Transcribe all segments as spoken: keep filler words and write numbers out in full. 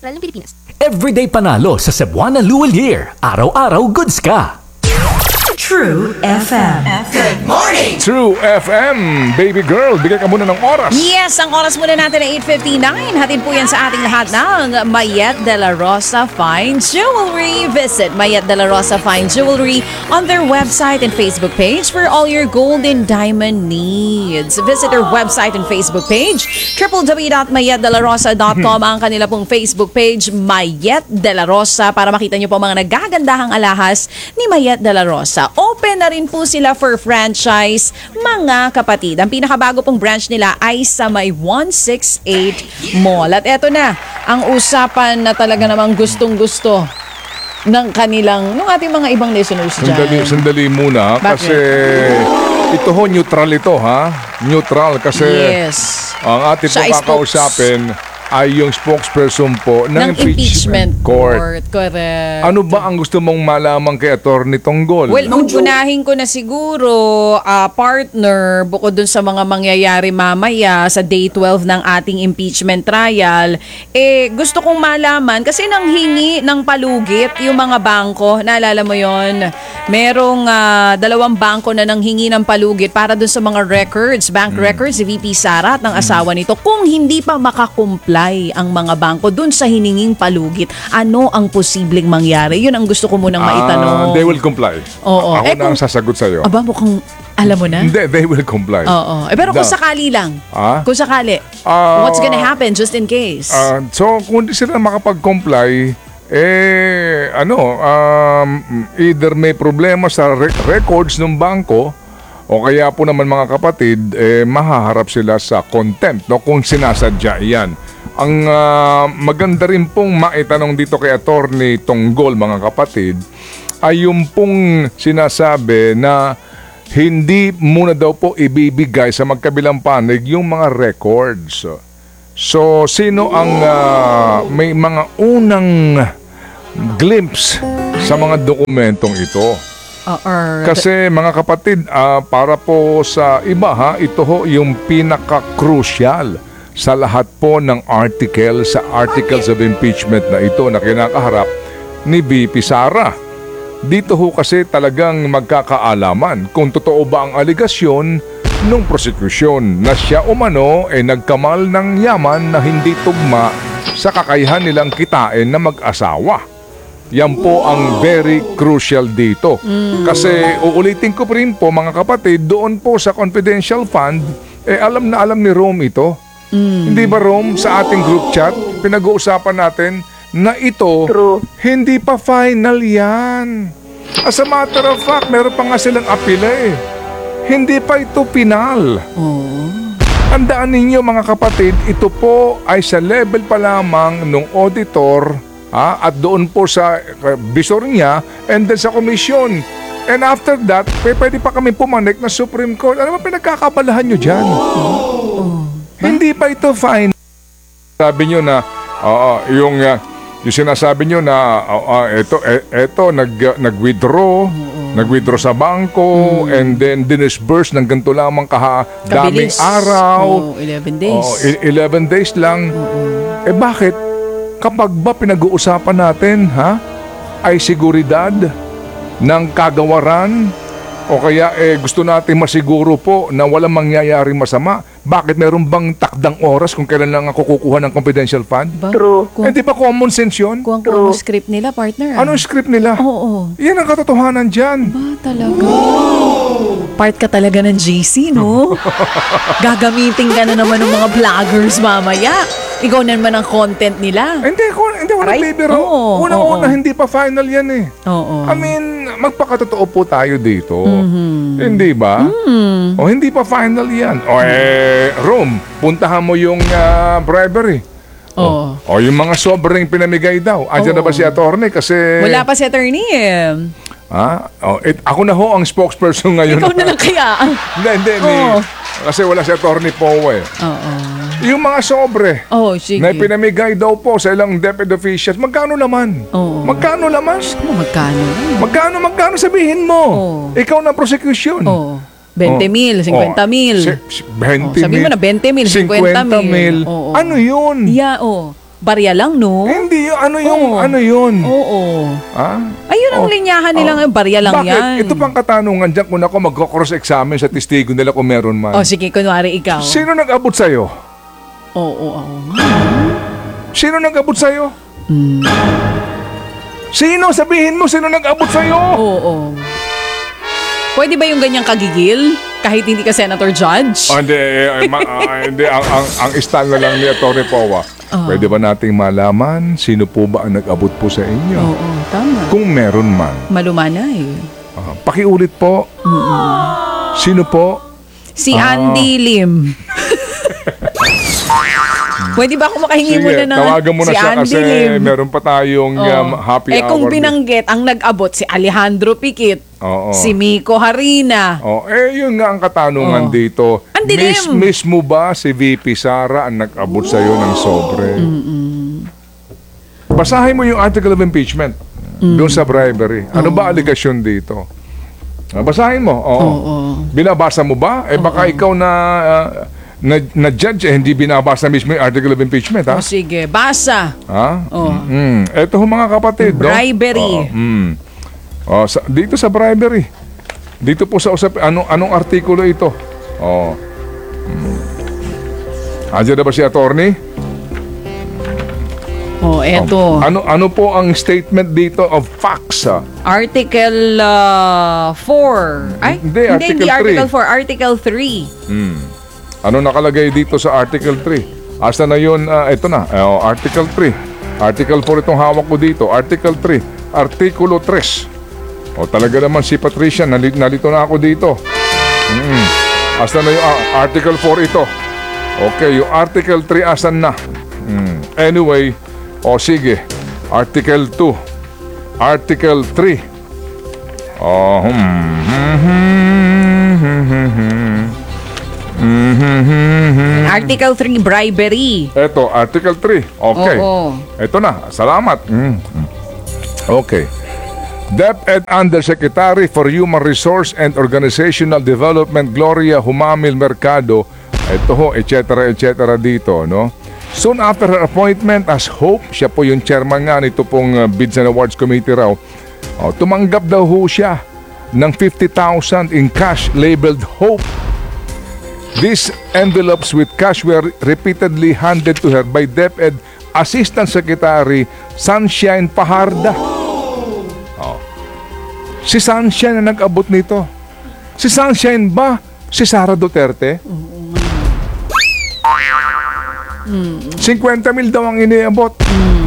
Sentral ng Pilipinas. Everyday panalo sa Cebuana Luwal Year. Araw-araw goods ka. True F M. Good morning! True F M, baby girl, bigay ka muna ng oras. Yes, ang oras muna natin ay eight fifty-nine. Hatid po yan sa ating lahat ng Mayet de la Rosa Fine Jewelry. Visit Mayet de la Rosa Fine Jewelry on their website and Facebook page for all your gold and diamond needs. Visit their website and Facebook page, w w w dot mayet de la rosa dot com. Ang kanila pong Facebook page, Mayet de la Rosa, para makita nyo po mga nagagandahang alahas ni Mayet de la Rosa. Open na rin po sila for franchise, mga kapatid. Ang pinakabago pong branch nila ay sa may one sixty-eight Mall. At eto na, ang usapan na talaga namang gustong-gusto ng kanilang, ng ating mga ibang listeners dyan. Sandali, sandali muna. Bakit? Kasi ito ho, neutral ito ha. Neutral kasi Yes. ang ating Siya po ay kakausapin ay yung spokesperson po ng, ng impeachment, impeachment court. court. Correct. Ano ba ang gusto mong malaman kay Attorney Tonggol? Well, unahin ko na siguro, uh, partner, bukod dun sa mga mangyayari mamaya sa day twelve ng ating impeachment trial, eh, gusto kong malaman, kasi nang hingi ng palugit yung mga bangko, naalala mo yon, merong uh, dalawang bangko na nang hingi ng palugit para dun sa mga records, bank hmm. records, si V P Sara at ng asawa nito, kung hindi pa makakumply ang mga bangko dun sa hininging palugit, ano ang posibleng mangyari? Yun ang gusto ko munang maitanong. Uh, they will comply. Oo. Ako Eh, na ang kung- sasagot sa'yo. Aba, mukhang alam mo na? Hindi, they will comply. Oo. Eh, pero kung Da- sakali lang, Ah? kung sakali, Ah, what's gonna happen just in case? Ah, so, kung di sila makapag-comply, eh, ano, um, either may problema sa re- records ng bangko, o kaya po naman mga kapatid, eh, mahaharap sila sa contempt, no, kung sinasadya yan. Ang ah, maganda rin pong maitanong dito kay Attorney Tonggol, mga kapatid, ay yung pong sinasabi na hindi muna daw po ibibigay sa magkabilang panig yung mga records. So, sino ang ah, may mga unang glimpse sa mga dokumentong ito? Uh, or, Kasi mga kapatid, ah, para po sa iba ha, ito ho yung pinaka-crucial sa lahat po ng article, sa articles of impeachment na ito na kinakaharap ni V P Sara. Dito ho kasi talagang magkakaalaman kung totoo ba ang aligasyon ng prosecution na siya umano ay nagkamal ng yaman na hindi tugma sa kakayahan nilang kitain na mag-asawa. Yan po ang very crucial dito. Kasi uulitin ko rin po mga kapatid, doon po sa confidential fund, eh alam na alam ni Rome ito. Hindi ba Rome, sa ating group chat, pinag-uusapan natin na ito, True. hindi pa final yan. As a matter of fact, meron pa nga silang apila eh. Hindi pa ito final. oh. Tandaan ninyo mga kapatid, ito po ay sa level pa lamang ng auditor, ha, at doon po sa uh, visor niya and then sa komisyon. And after that, p- pwede pa kami pumanik na Supreme Court. Ano ba pinagkakabalahan nyo dyan? Hindi pa ito fine. Sabi nyo na, oo, yung, uh, yung sinasabi nyo na, uh, ito, eh, ito, nag, uh, nag-withdraw, nag-withdraw sa bangko, and then dinisburse ng ganito lamang kaha, daming Kabilis. araw. Oh, eleven days. Oh, i- eleven days lang. Eh bakit? Kapag ba pinag-uusapan natin, ha, ay seguridad ng kagawaran, o kaya eh, gusto natin masiguro po na walang mangyayaring masama, bakit meron bang takdang oras kung kailan lang ako kukuha ng confidential fund? Ba? True. Kung, Eh di ba common sense yun? kung, kung ano script nila, partner. Anong script nila? Oo. Yan ang katotohanan dyan. Ba, talaga? Part ka talaga ng J C, no? Gagamitin ka na naman ng mga vloggers mamaya. Ikaw na naman ang content nila. Hindi ko, hindi ko Right? nagbibiro. Oo, Una-una, oo. hindi pa final yan eh. Oo. I mean, magpakatotoo po tayo dito. Mhm. Hindi ba? Mm. O hindi pa final yan. O eh, Rome, puntahan mo yung ah, bribery. Oo. O yung mga sobrang pinamigay daw. Andiyan na ba Oo. si attorney? Kasi... Wala pa si attorney eh. Ha? O, et, ako na ho ang spokesperson ngayon. Ikaw na lang kaya. Hindi, hindi. ni- Oo. Kasi wala si attorney po eh. Oo. Yung mga sobre Oh, sige. na pinamigay daw po sa ilang deputy officials, magkano naman? Oo. Magkano naman? Ano, magkano? Magkano, magkano sabihin mo? Oo. Ikaw na prosecution. Oo. twenty Oh. mil, fifty mil. Si- si- twenty Oh, sabihin mo na twenty mil, fifty fifty mil. mil. Oo. Ano yun? Yeah, oh. barya lang, no? Hindi, ano yung, Oo. ano yun? Oo. Ah? Ayun ang Oh. linyahan nilang Oh. barya lang Bakit? yan. Ito pang katanungan dyan kung ako magkakross-examine sa testigo nila kung meron man. O sige, kunwari ikaw. Sino nag-abot sa'yo? Oo, oo, oo. nga. Sino nag-abot sa'yo? Hmm. Sino? Sabihin mo, sino nag-abot sa'yo? Oo. Pwede ba yung ganyang kagigil? Kahit hindi ka senator judge? Oh, hindi, eh, eh, ma- ah, hindi, ang, ang, ang style na lang ni Atty. Powa. Oh. Pwede ba nating malaman sino po ba ang nag-abot po sa inyo? Oo, tama. Kung meron man. Malumanay. Ah, pakiulit po. Sino po? Si Ah. Andy Lim. Pwede ba ako makahingi mo na ng tawagan mo na si siya Andy kasi Lim? meron pa tayong Oo. um, happy eh hour. kung din. binanggit, ang nag-abot si Alejandro Piquit, Oo. si Miko Harina. Oh, eh, yun nga ang katanungan Oh. dito. Ang dilim. Miss, mismo ba si V P Sara ang nag-abot sa'yo ng sobre? Basahin mo yung article of impeachment doon sa bribery. Ano ba aligasyon dito? Ah, basahin mo. Oo. Oo. Binabasa mo ba? Eh baka ikaw na, ah, na, na judge eh, hindi binabasa mismo yung article of impeachment, ha? O sige, basa. Ha? Oh. Mm. Eto ho, mga kapatid. no? Bribery. Oo. Mm. Oh, sa, dito sa bribery. Dito po sa usap, anong, anong artikulo ito? Oh. Mm. Andiyan na ba si attorney? O, eto. Ano ano po ang statement dito of facts? ah? Article four. Ay, Hindi, hindi, hindi Article Article three. four, Article three. Ano nakalagay dito sa Article three? Asa na yun? ah, ito na. Eh, oh, Article three. Article four itong hawak ko dito. Article three. Artikulo three. O talaga naman si Patricia, nalit, nalito na ako dito. Mm. Asa na yung ah, Article four ito? Okay, yung Article three asan na? Mm. Anyway, o sige. Article two. Article three. Oh, hmm. Hmm, hmm, hmm, hmm, hmm. Hmm, hmm, hmm, hmm. Article three, bribery. Eto, Article three. Okay. Oo. Ito na. Salamat. Mm. Okay. DepEd Undersecretary for Human Resource and Organizational Development Gloria Humamil Mercado. Ito ho, et cetera, et cetera dito, no? Soon after her appointment as Hope, siya po yung chairman nga nito pong uh, Bids and Awards Committee raw. Oh, tumanggap daw ho siya ng fifty thousand in cash labeled Hope. These envelopes with cash were repeatedly handed to her by DepEd Assistant Secretary Sunshine Paharda. Oh. Si Sunshine na nag-abot nito. Si Sunshine ba si Sara Duterte? fifty mil daw ang iniabot.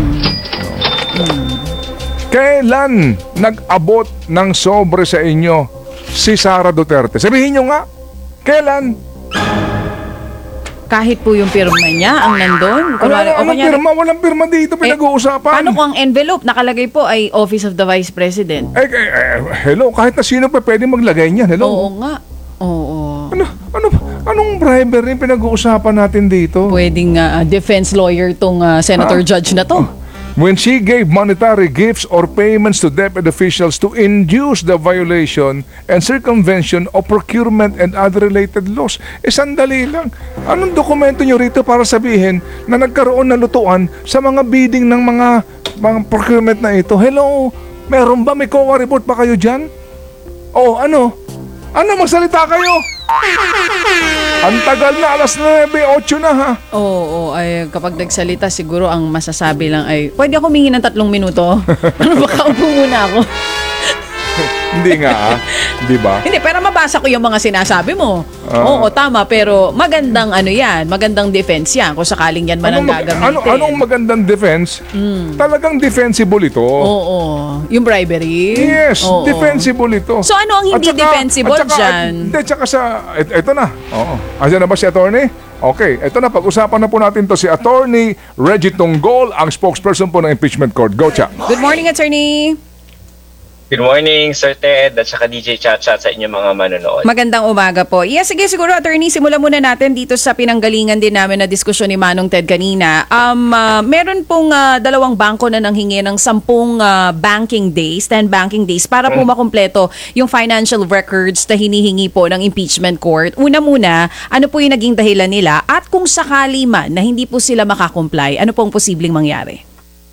Kailan nag-abot ng sobre sa inyo si Sara Duterte? Sabihin nyo nga. Kailan? Kahit po yung pirma niya ang nandun. Wala, Kunwari- o walang kunyari- pirma, walang pirma dito pinag-uusapan. Paano kung ang envelope nakalagay po ay Office of the Vice President? Eh, eh, eh, hello, kahit na sino pa pwede maglagay niyan. Hello. Oo nga. Oo. Ano, ano, anong bribery yung pinag-uusapan natin dito? Pwedeng ah, defense lawyer tong ah, senator judge na to. When she gave monetary gifts or payments to DepEd officials to induce the violation and circumvention of procurement and other related laws. Eh, sandali lang. Anong dokumento nyo rito para sabihin na nagkaroon ng lutuan sa mga bidding ng mga, mga procurement na ito? Hello? Meron ba? May C O A report ba kayo dyan? Oh, ano? Ano? Magsalita kayo? Ang tagal na, alas nuwebe, otso na ha. Oo, ay kapag nagsalita siguro ang masasabi lang ay, pwede ako humingi ng tatlong minuto? Ano, baka upo muna ako. Hindi nga ah. Di ba? Hindi, pero mabasa ko yung mga sinasabi mo. Ah. Oo, tama, pero magandang ano yan, magandang defense yan kung sakaling yan man ang Anong, mag- gagamitin. ano, anong magandang defense? Talagang defensible ito. Oo, yung bribery. Yes, Oo. defensible ito. So ano ang hindi defensible at saka, dyan? Hindi, tsaka sa, et, eto na. Oo. Andiyan na ba si attorney? Okay, eto na, pag-usapan na po natin to si Attorney Reggie Tunggol, ang spokesperson po ng impeachment court. Go, Cha. Good morning, attorney. Good morning, Sir Ted, at saka D J Chacha sa inyong mga manonood. Magandang umaga po. Yes, sige, siguro, attorney, simulan muna natin dito sa pinanggalingan din namin na diskusyon ni Manong Ted kanina. Um, uh, meron pong uh, dalawang bangko na nanghingi ng sampung uh, banking days, ten banking days, para po makumpleto yung financial records na hinihingi po ng impeachment court. Una muna, ano po yung naging dahilan nila? At kung sakali man na hindi po sila makakomply, ano pong posibleng mangyari?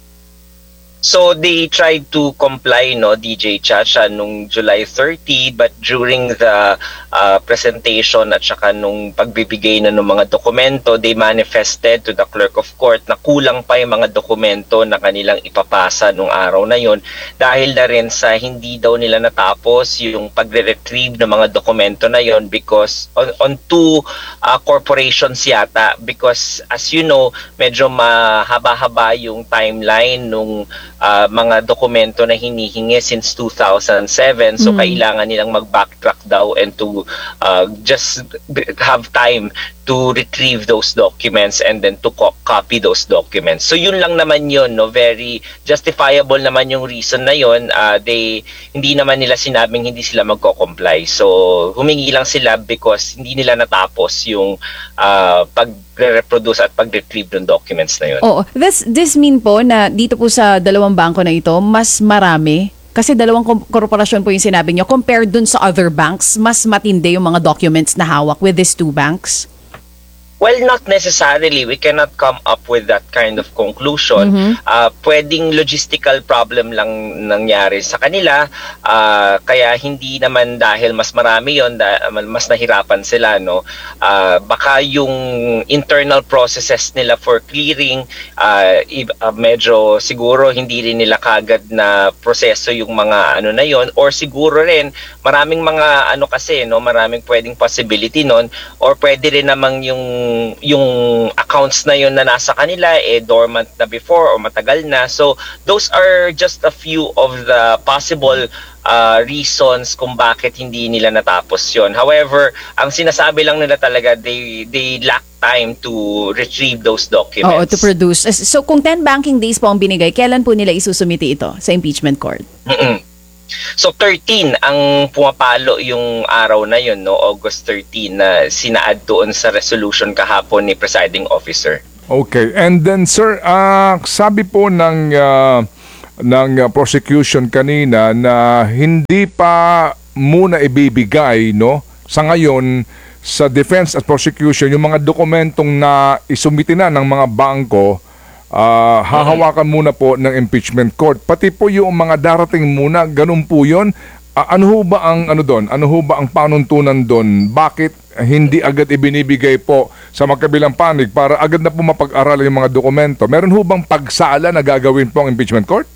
So they tried to comply, no, D J Chacha, nung July thirtieth, but during the uh, presentation at saka nung pagbibigay na ng mga dokumento, they manifested to the clerk of court na kulang pa yung mga dokumento na kanilang ipapasa nung araw na yon, dahil na rin sa hindi daw nila natapos yung pagre-retrieve ng mga dokumento na yon because on, on two uh, corporations yata, because as you know, medyo mahaba-haba yung timeline nung Uh, mga dokumento na hinihingi since two thousand seven, so mm. kailangan nilang mag-backtrack daw and to uh, just have time to retrieve those documents and then to co- copy those documents. So yun lang naman yun, no, very justifiable naman yung reason na yun. Uh, they hindi naman nila sinabing hindi sila magko-comply. So humingi lang sila because hindi nila natapos yung uh, pag reproduce at pag-retrieve ng documents na yun. Oo. This, this mean po na dito po sa dalawang bangko na ito, mas marami? Kasi dalawang kom- korporasyon po yung sinabi nyo. Compared dun sa other banks, mas matindi yung mga documents na hawak with these two banks? Well, not necessarily. We cannot come up with that kind of conclusion. Mm-hmm. Uh, pwedeng logistical problem lang nangyari sa kanila. Uh, kaya hindi naman dahil mas marami yon, da- mas nahirapan sila. No? Uh, baka yung internal processes nila for clearing, uh, uh, medyo siguro hindi rin nila kagad na proseso yung mga ano na yon. Or siguro rin, maraming mga ano kasi, no? Maraming pwedeng possibility nun. Or pwede rin namang yung yung accounts na yun na nasa kanila eh dormant na before or matagal na. So those are just a few of the possible uh, reasons kung bakit hindi nila natapos yun. However, ang sinasabi lang nila talaga, they they lack time to retrieve those documents. Oo, to produce. So kung ten banking days po ang binigay, kailan po nila isusumiti ito sa impeachment court? Mm-mm. So thirteen ang pumapalo yung araw na yun, no, August thirteenth, na sinaad doon sa resolution kahapon ni presiding officer. Okay. And then sir, uh, sabi po ng uh, ng uh, prosecution kanina na hindi pa muna ibibigay, no, sa ngayon sa defense at prosecution yung mga dokumentong na isumiti na ng mga bangko. Uh, hahawakan muna po ng impeachment court. Pati po yung mga darating muna, ganun po yun. Uh, ano ho ba ang ano doon? Ano ho ba ang panuntunan doon? Bakit hindi agad ibinibigay po sa magkabilang panig para agad na po mapag-aralan yung mga dokumento? Meron ho bang pagsala na gagawin po ang impeachment court?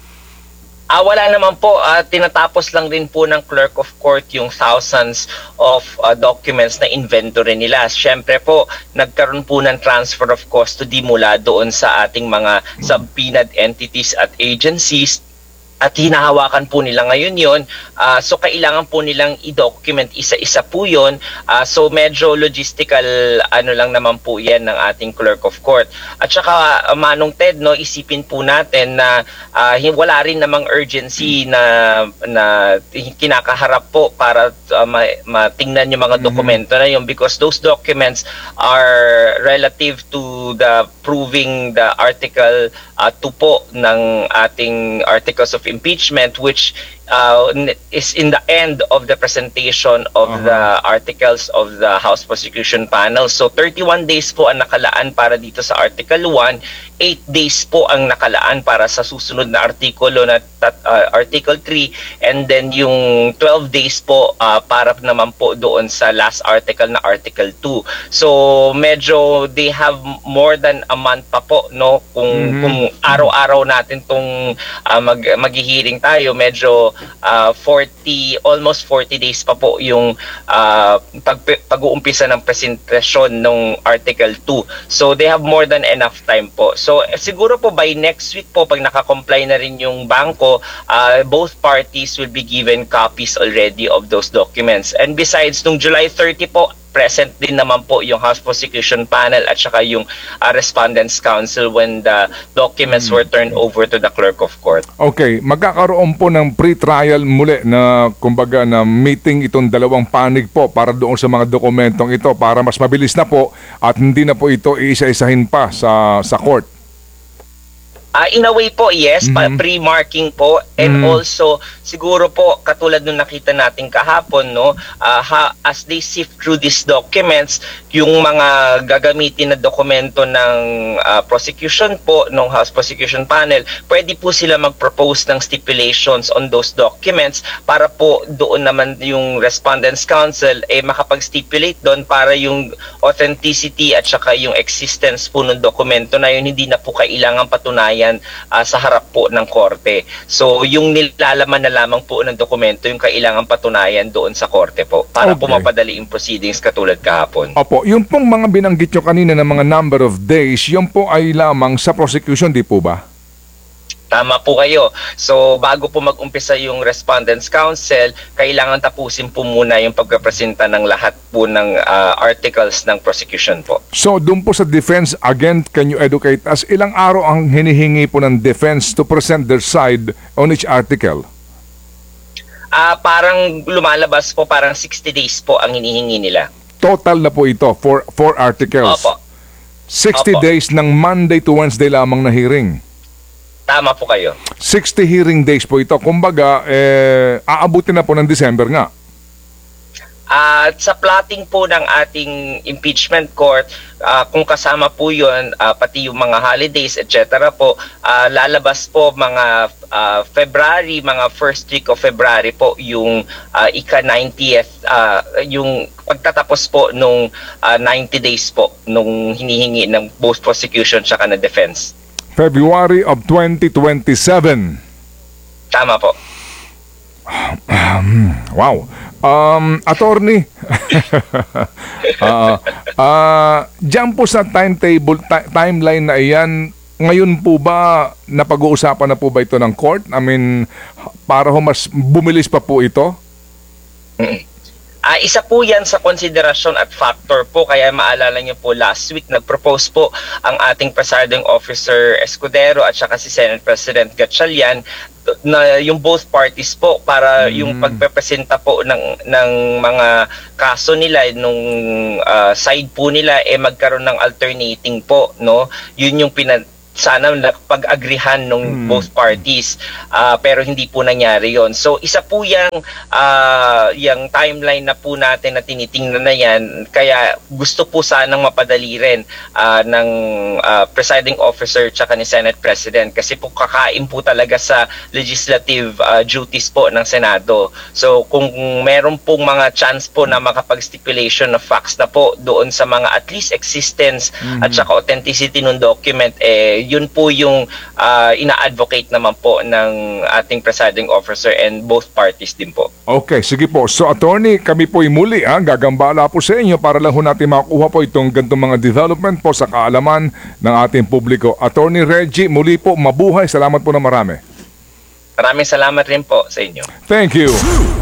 Ah, wala naman po. Uh, tinatapos lang din po ng clerk of court yung thousands of uh, documents na inventory nila. Siyempre po, nagkaroon po ng transfer of custody mula doon sa ating mga subpoenaed entities at agencies. At hinahawakan po nila ngayon yun. Uh, so kailangan po nilang i-document isa-isa po yun. Uh, so medyo logistical ano lang naman po yan ng ating clerk of court. At saka uh, Manong Ted, no, isipin po natin na uh, wala rin namang urgency na, na kinakaharap po para uh, matingnan yung mga dokumento na yun, because those documents are relative to the proving the article uh, two po ng ating articles of impeachment, which uh, is in the end of the presentation of uh-huh. the articles of the House Prosecution Panel. So thirty-one days po ang nakalaan para dito sa Article one, eight days po ang nakalaan para sa susunod na artikulo na uh, Article three, and then yung twelve days po uh, para naman po doon sa last article na Article two. So medyo they have more than a month pa po, no, kung mm-hmm. kung araw-araw natin tong uh, mag maghihiring tayo, medyo uh, forty almost forty days pa po yung uh, pag pag-uumpisa ng presentasyon ng Article two. So they have more than enough time po. So eh, siguro po by next week po, pag naka-comply na rin yung bangko, uh, both parties will be given copies already of those documents. And besides, nung July thirtieth po, present din naman po yung House Prosecution Panel at saka yung uh, Respondents Council when the documents were turned over to the Clerk of Court. Okay, magkakaroon po ng pre-trial muli na kumbaga na meeting itong dalawang panig po para doon sa mga dokumentong ito para mas mabilis na po at hindi na po ito iisa-isahin pa sa sa court. Uh, in a way po, yes, pa- Mhm. pre-marking po, and Mhm. also siguro po katulad nung nakita natin kahapon, no, uh, ha, as they sift through these documents, yung mga gagamitin na dokumento ng uh, prosecution po ng House Prosecution Panel, pwede po sila mag-propose ng stipulations on those documents para po doon naman yung Respondents Council eh makapag-stipulate doon para yung authenticity at saka yung existence po ng dokumento na yun hindi na po kailangan patunayan uh, sa harap po ng korte. So yung nilalaman na lamang po ng dokumento yung kailangan patunayan doon sa korte po para po Okay. mapadali yung proceedings katulad kahapon. Opo, yung pong mga binanggit nyo kanina ng mga number of days, yun po ay lamang sa prosecution, di po ba? Tama po kayo. So bago po mag-umpisa yung Respondents Council, kailangan tapusin po muna yung pagpapresenta ng lahat po ng uh, articles ng prosecution po. So, doon po sa defense, again, can you educate us, ilang araw ang hinihingi po ng defense to present their side on each article? Ah, parang lumalabas po, parang sixty days po ang hinihingi nila. Total na po ito, for four articles. Opo. sixty Opo. days ng Monday to Wednesday lamang na hearing. Tama po kayo. sixty hearing days po ito. Kumbaga, eh, aabutin na po ng December nga. At sa plotting po ng ating impeachment court, ah, kung kasama po yun, ah, pati yung mga holidays, et cetera po, ah, lalabas po mga ah, February, mga first week of February po, yung ah, ika-ninetieth, ah, yung pagtatapos po nung ah, ninety days po, nung hinihingi ng both prosecution tsaka na defense. February of twenty twenty-seven. Tama po. Wow. Um, attorney. uh, uh, Diyan po sa timetable, ti- timeline na iyan, ngayon po ba napag-uusapan na po ba ito ng court? I mean, para ho mas bumilis pa po ito? Ah, isa po yan sa konsiderasyon at factor po, kaya maalala niyo po last week nag-propose po ang ating presiding officer Escudero at saka si Senate President Gatchalian na yung both parties po para yung pagpepresenta po ng ng mga kaso nila nung ah, side po nila eh magkaroon ng alternating po, no, yun yung pina sana pag-agrihan ng both parties, uh, pero hindi po nangyari yon. So isa po yung, uh, yung timeline na po natin na tinitingnan na yan, kaya gusto po sanang mapadali rin uh, ng uh, presiding officer tsaka ni Senate President kasi po kakain po talaga sa legislative uh, duties po ng Senado. So kung meron pong mga chance po na makapag-stipulation of facts na po doon sa mga at least existence mm-hmm. at saka authenticity ng document, eh yun po yung uh, ina-advocate naman po ng ating presiding officer and both parties din po. Okay, sige po. So, attorney, kami po muli ha, gagambala po sa inyo para lang ho natin makuha po itong gantong mga development po sa kaalaman ng ating publiko. Attorney Reggie, muli po, mabuhay. Salamat po na marami. Maraming salamat rin po sa inyo. Thank you.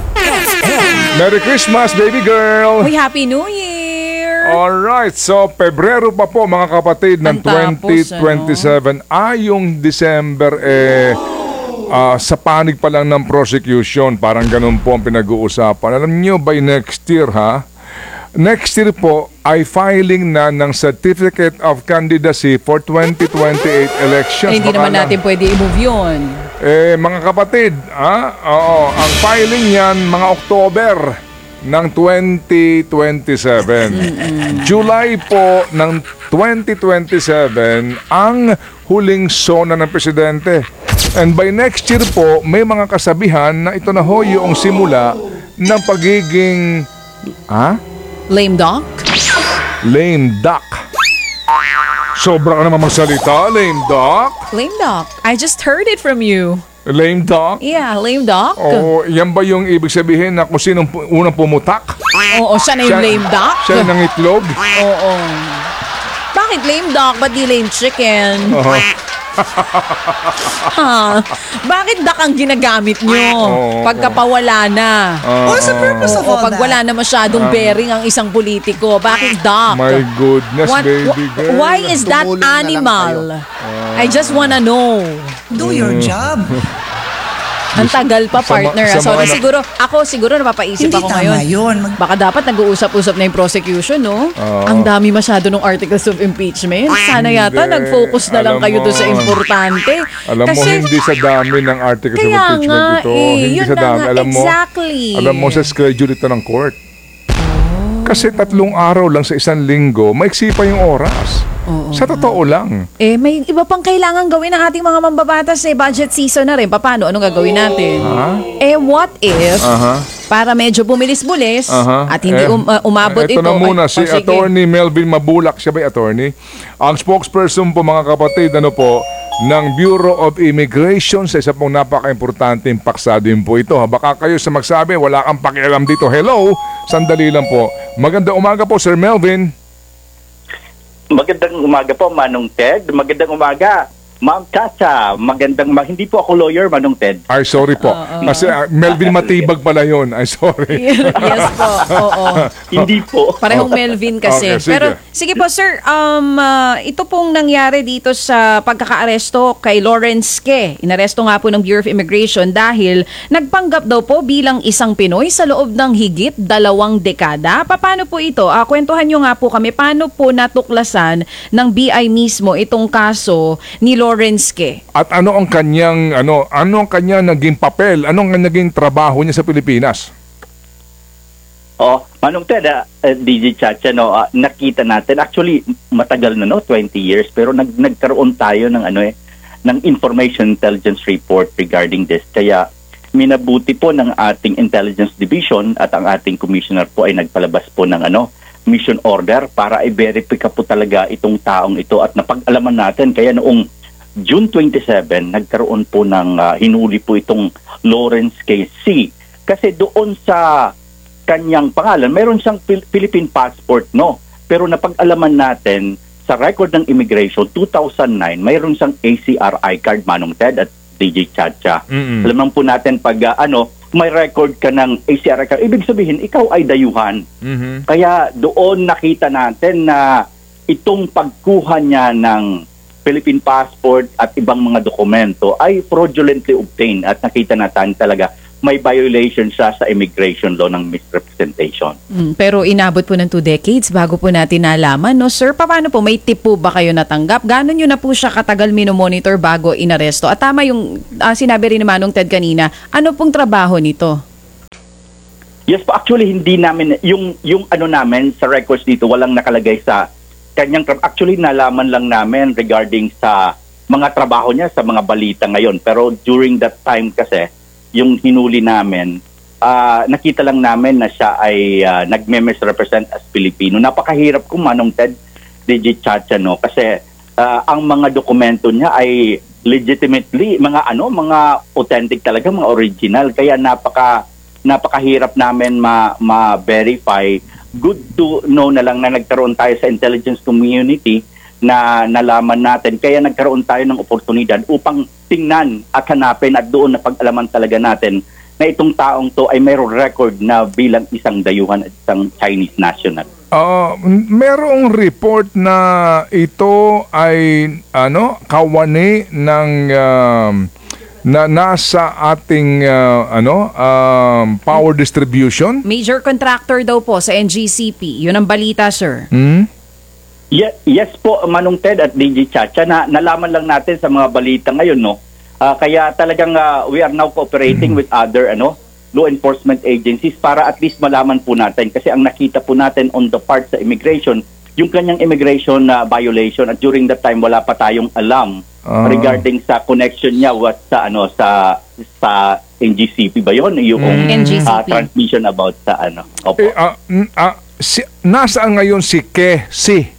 Merry Christmas, baby girl! Uy, Happy New Year! Alright, so Pebrero pa po mga kapatid ng Ang tapos, twenty twenty-seven. Ah, yung December eh ah, sa panig pa lang ng prosecution. Parang ganun po ang pinag-uusapan. Alam nyo, by next year ha, next year po ay filing na ng Certificate of Candidacy for twenty twenty-eight elections. Eh, hindi Baka naman na- natin pwede i-move yun. eh, mga kapatid, ah, oo, ang filing yan mga October ng twenty twenty-seven. July po ng twenty twenty-seven ang huling sona ng presidente. And by next year po, may mga kasabihan na ito na ho yung simula ng pagiging ah, Lame duck? lame duck. Sobra ka naman magsalita, lame duck. Lame duck. I just heard it from you. Lame duck? Yeah, lame duck. O yan ba yung ibig sabihin na kung sinong pu- unang pumutak? Oo, siya na yung lame duck? Siya ng itlog? Oo. Bakit lame duck? Ba't di lame chicken? Oo. Ha? Bakit dak ang ginagamit nyo? Oo, Pagkapawala na. What's the purpose of Oo, all pag that? wala na masyadong bearing ang isang politiko. Bakit dak? My goodness, What- baby wh- girl. why is that Tumulong na lang animal? I just wanna know. Do your job. Ang tagal pa, Sa ma- partner. sa ah. Sorry, mga- siguro, ako siguro napapaisip Hindi ako tama ngayon. yun. Mag- Baka dapat nag-uusap-usap na yung prosecution, no? Oo. Ang dami masyado ng articles of impeachment. Sana yata Hindi. nag-focus na lang Alam kayo doon sa mo- importante. Alam mo, Kasi, hindi sa dami ng articles of Kaya impeachment nga, ito. eh, Hindi yun sa na dami. nga, Alam mo, exactly. alam mo sa schedule ito ng court. Kasi tatlong araw lang sa isang linggo, maiksi pa yung oras. Sa totoo lang. Eh, may iba pang kailangan gawin ng ating mga mambabatas eh. Budget season na rin. Paano? Anong gagawin natin? Ha? Eh, what if, Aha. para medyo bumilis-bulis, Aha. at hindi Eh, um- uh, umabot ito ito. na muna, Ay, si oh, sige. Attorney Melvin Mabulak, siya ba attorney? Ang spokesperson po mga kapatid, ano po, ng Bureau of Immigration sa isa pong napaka-importanteng paksa din po ito. Ha? Baka kayo sa magsabi, wala kang pakialam dito. Hello, sandali lang po. Magandang umaga po, Sir Melvin. Magandang umaga po, Manong Ted. Magandang umaga, Ma'am Chacha. Magandang ma- hindi po ako lawyer, Manong Ted. Ay, sorry po. Kasi ah, Melvin Matibag pala yun. Ay, sorry. Yes po. Oo. Hindi po. Parehong Melvin kasi. Okay, sige. Pero sige po sir, um, ah, ito pong nangyari dito sa pagkakaaresto kay Lawrence Ke. Inaresto nga po ng Bureau of Immigration dahil nagpanggap daw po bilang isang Pinoy sa loob ng higit dalawang dekada. Paano po ito? Ah, kwentuhan nyo nga po kami, paano po natuklasan ng B I mismo itong kaso ni Lawrence Ke? At ano ang kanyang ano, ano ang kanyang naging papel? Anong naging trabaho niya sa Pilipinas? Oh, Manong Ted, ah, uh, D J Chacha, no, ah, nakita natin, actually, matagal na, no, twenty years, pero nag nagkaroon tayo ng, ano eh, ng information intelligence report regarding this. Kaya, minabuti po ng ating intelligence division at ang ating commissioner po ay nagpalabas po ng, ano, mission order para i-verify po talaga itong taong ito at napag-alaman natin. Kaya noong June twenty-seven, nagkaroon po ng ah, hinuli po itong Lawrence K. C. Kasi doon sa kanyang pangalan, mayroon siyang Pil- Philippine passport, no? Pero napag-alaman natin sa record ng immigration, two thousand nine, mayroon siyang A C R I card, Manong Ted at D J Chacha. Mm-mm. Alam naman po natin pag ah, ano, may record ka ng A C R I card, ibig sabihin, ikaw ay dayuhan. Mhm. Kaya doon nakita natin na itong pagkuha niya ng Philippine passport at ibang mga dokumento ay fraudulently obtained at nakita natin talaga may violation siya sa immigration law ng misrepresentation. Mm, pero inabot po ng two decades bago po natin nalaman, no? Sir, paano po? May tip po ba kayo natanggap? Gano'n nyo na po siya katagal minomonitor bago inaresto? At tama yung ah, sinabi rin ni Manong Ted kanina, ano pong trabaho nito? Yes po, actually hindi namin, yung, yung ano namin sa records dito, walang nakalagay sa kanyang trabaho. Actually nalaman lang namin regarding sa mga trabaho niya sa mga balita ngayon. Pero during that time kasi, yung hinuli namin, ah, nakita lang namin na siya ay uh, nagme-misrepresent as Filipino. Napakahirap kung Manong Ted, D J Chacha, no? Kasi ah, ang mga dokumento niya ay legitimately, mga ano, mga authentic talaga, mga original. Kaya napaka, napakahirap namin ma- ma-verify. Good to know na lang na nagkaroon tayo sa intelligence community na nalaman natin. Kaya nagkaroon tayo ng oportunidad upang tingnan at hanapin at doon na pag-alaman talaga natin na itong taong to ay mayroong record na bilang isang dayuhan at isang Chinese national. Ah, m- merong report na ito ay ano, kawani ng um, na nasa ating uh, ano, um, power distribution. Major contractor daw po sa N G C P. Yun ang balita, sir. Hmm? Yes, yes po, Manong Ted at D J Chacha, na nalaman lang natin sa mga balita ngayon, no? Ah, kaya talagang ah, we are now cooperating with other ano law enforcement agencies para at least malaman po natin. Kasi ang nakita po natin on the part sa immigration, yung kanyang immigration na violation at during that time wala pa tayong alam Ah. regarding sa connection niya what sa ano sa sa N G C P ba yun? Yung N G C P. ah, transmission about sa ano. Opo. Eh, ah, n- ah, si, nasaan ngayon si Ke Si?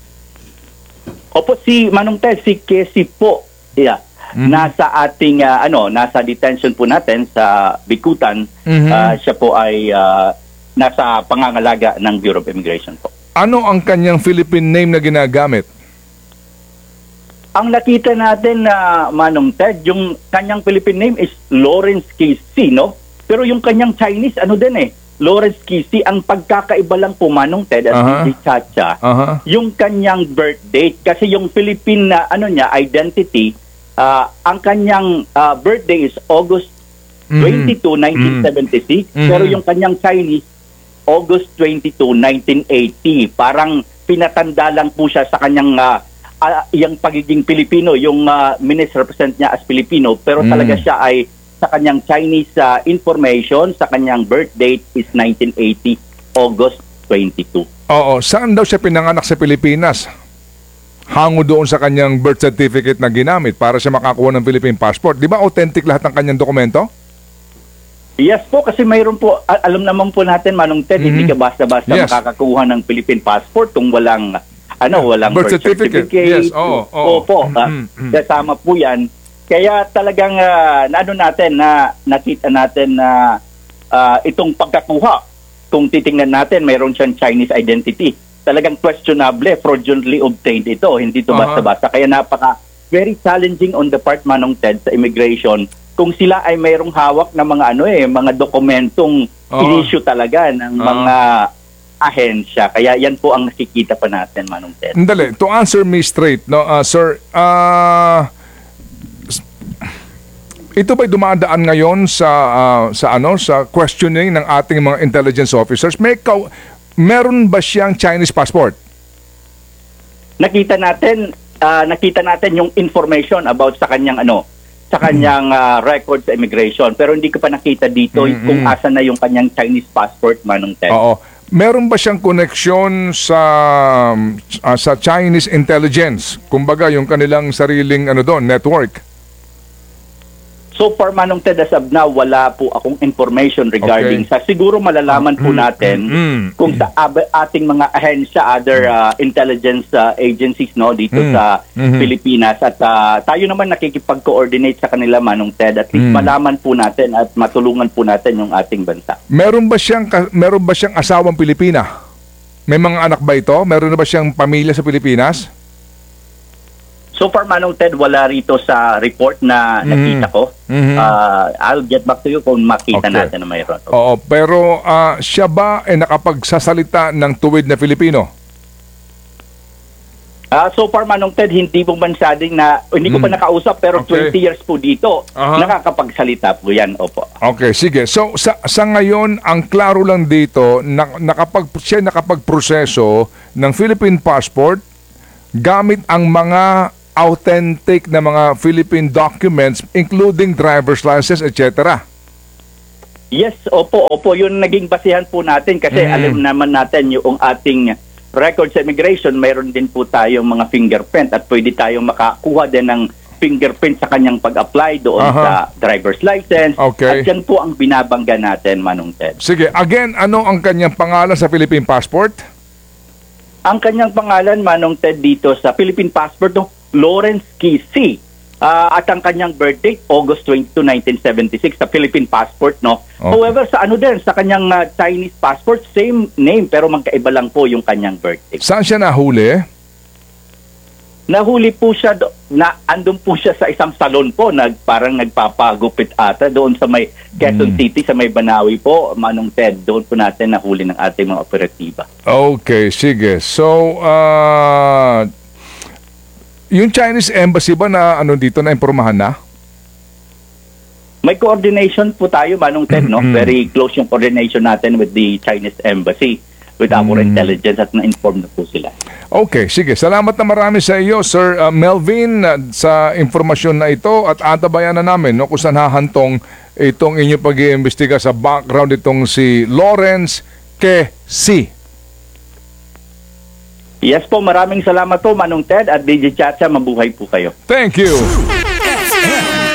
Opo, si Manong Ted, si Casey po. Yeah. Nasa ating ah, ano, nasa detention po natin sa Bikutan. Mhm. Ah, siya po ay ah, nasa pangangalaga ng Bureau of Immigration po. Ano ang kanyang Philippine name na ginagamit? Ang nakita natin na Manong Ted, yung kanyang Philippine name is Lawrence Casey, no? Pero yung kanyang Chinese, ano din eh, Lawrence Casey. Ang pagkakaiba lang po, Manong Ted at Aha. D J Chacha, Aha. yung kanyang birth date. Kasi yung Philippine na ano niya, identity, ah, ang kanyang ah, birthday is August twenty-second, nineteen seventy-six. Mhm. Pero yung kanyang Chinese, August twenty-second, nineteen eighty. Parang pinatanda lang po siya sa kanyang uh, uh, yung pagiging Pilipino, yung uh, minisrepresent niya as Filipino, pero Mm. talaga siya ay sa kanyang Chinese uh, information, sa kanyang birth date is nineteen eighty, August twenty-second. Oo, saan daw siya pinanganak sa Pilipinas? Hango doon sa kanyang birth certificate na ginamit para siya makakuha ng Philippine passport. Di ba authentic lahat ng kanyang dokumento? Yes po, kasi mayroon po, al- alam naman po natin, Manong Ted, hindi Mhm. ka basta-basta Yes. makakakuha ng Philippine passport kung walang, ano, walang Birth birth, certificate. certificate. Yes, oo, oo. Opo, ah, Mhm, mhm. kasama po yan. Kaya talagang, uh, naano natin, na nakita natin na ah, itong pagkakuha, kung titingnan natin, mayroon siyang Chinese identity. Talagang questionable, fraudulently obtained ito, hindi ito Aha. basta-basta. Kaya napaka, very challenging on the part, Manong Ted, sa immigration, kung sila ay mayroong hawak na mga ano eh, mga dokumentong Oo. in-issue talaga ng Oo. mga ahensya. Kaya yan po ang nakikita pa natin, Manong Ted. Andali, to answer me straight, no, uh, sir, ah, s- ito ba'y dumadaan ngayon sa ah, sa ano sa questioning ng ating mga intelligence officers? May kaw- meron ba siyang Chinese passport? Nakita natin, ah, nakita natin yung information about sa kanyang ano, sa kanyang ah, record sa immigration. Pero hindi ko pa nakita dito Mm-mm. kung asa na yung kanyang Chinese passport, Manong Ted. Oo. Meron ba siyang connection sa ah, sa Chinese intelligence? Kumbaga yung kanilang sariling ano doon, network. So far, Manong Ted, as of now, wala po akong information regarding Okay. sa. Siguro malalaman po Mm, natin mm, mm. kung sa ab- ating mga ahensya, other uh, intelligence uh, agencies no dito Mm, sa mhm. Pilipinas. At uh, tayo naman nakikipag-coordinate sa kanila, Manong Ted, at least Mm. malaman po natin at matulungan po natin yung ating bansa. Meron ba siyang ka- meron ba siyang asawang Pilipina? May mga anak ba ito? Meron na ba siyang pamilya sa Pilipinas? So far, Manong Ted, wala rito sa report na Mhm. nakita ko. Mhm. Uh, I'll get back to you kung makita Okay. natin na mayroon. Oo, pero ah, siya ba ay nakapagsasalita ng tuwid na Filipino? Ah, so far, Manong Ted, hindi po bansading na, hindi ko pa Mm. nakausap, pero Okay. twenty years po dito, Aha. nakakapagsalita po yan, opo. Okay, sige. So sa, sa ngayon, ang klaro lang dito, na, nakapag, siya nakapagproseso ng Philippine passport gamit ang mga authentic na mga Philippine documents including driver's license, et cetera. Yes, opo, opo, yun naging basihan po natin kasi Mm. alam naman natin yung ating record sa immigration, mayroon din po tayong mga fingerprint at pwede tayong makakuha din ng fingerprint sa kanyang pag-apply doon Aha. sa driver's license. Okay. At yan po ang binabangga natin, Manong Ted. Sige, again, ano ang kanyang pangalan sa Philippine passport? Ang kanyang pangalan, Manong Ted, dito sa Philippine passport, no, Lawrence Casey. Ah, at ang kanyang birth date, August twenty-second, nineteen seventy-six, sa Philippine passport, no. Okay. However, sa ano din, sa kanyang ah, Chinese passport, same name, pero magkaiba lang po yung kanyang birth date. Saan siya nahuli? Nahuli po siya, do- na andun po siya sa isang salon po, nag, parang nagpapagupit ata, doon sa may Quezon Hmm. City, sa may Banawi po, Manong Ted, doon po natin nahuli ng ating mga operatiba. Okay, sige. So, uh, yung Chinese embassy ba na ano dito na impormahan na? May coordination po tayo, Manong Ted, no? Mhm. Very close yung coordination natin with the Chinese embassy, with our Mhm. intelligence, at na-inform na po sila. Okay, sige. Salamat na marami sa iyo, Sir uh, Melvin, uh, sa informasyon na ito at antabayan na namin no, kung saan hahantong itong inyong pag-iimbestiga sa background itong si Lawrence Casey. Yes po, maraming salamat po, Manong Ted, at D J Chacha, mabuhay po kayo. Thank you.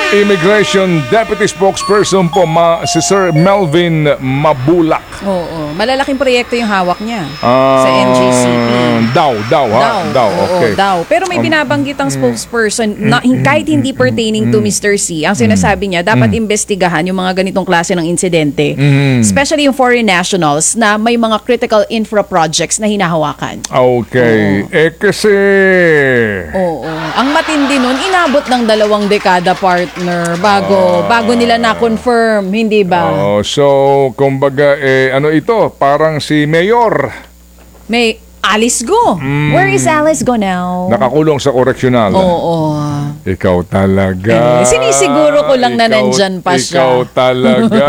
Immigration Deputy Spokesperson po ma, si Sir Melvin Mabulak. Oo. malalaking proyekto yung hawak niya Ah, sa N G C P. Daw, daw, ha? Daw, Daw, oo, okay. daw. Pero may binabanggit ang spokesperson na hin- kahit hindi pertaining to Mister C, ang sinasabi niya, dapat imbestigahan yung mga ganitong klase ng insidente. Especially yung foreign nationals na may mga critical infra projects na hinahawakan. Okay. Eh kasi... Oo. Ang matindi nun, inabot ng dalawang dekada, partner, bago bago nila na-confirm, hindi ba? Oh, so, kumbaga, eh, ano ito? Parang si Mayor May Alice Go. Where is Alice Go now? nakakulong sa koreksyonal. Oo. Ikaw talaga. Eh, sinisiguro ko lang na Ikaw- nandyan pa siya. Ikaw talaga.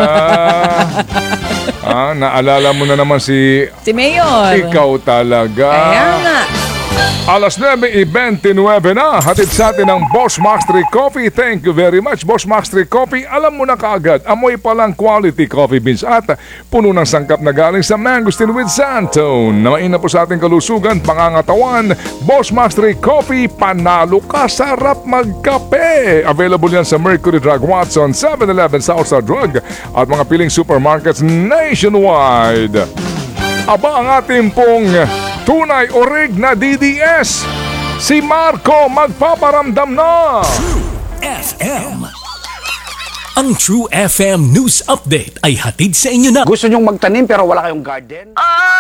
ah, naalala mo na naman si... Si Mayor. Ikaw talaga. Kaya nga. Alas nueve twenty-nine na, hatid sa atin ng Boss Max three Coffee. Thank you very much, Boss Max three Coffee. Alam mo na kaagad, amoy palang quality coffee beans at puno ng sangkap na galing sa mangosteen with Santone. Namain na po sa ating kalusugan, pangangatawan. Boss Max three Coffee, panalo ka, sarap magkape. Available yan sa Mercury Drug, Watson, seven eleven, Southstar Drug at mga piling supermarkets nationwide. Aba ang ating pong tunay orig na D D S. Si Marco magpaparamdam na. F M. Ang True F M News Update ay hatid sa inyo na Gusto nyong magtanim pero wala kayong garden? Ah!